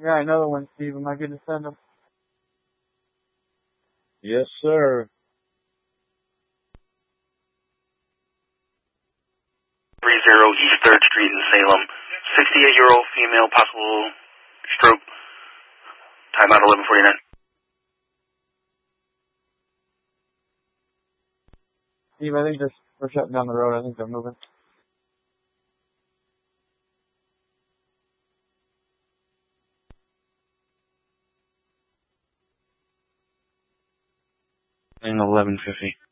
Yeah, I know the one, Steve. Am I good to send him? Yes, sir. 30 East 3rd Street in Salem. 68-year-old female, possible stroke. Time out 11:49. Steve, I think we're shutting down the road. I think they're moving. In 11:50.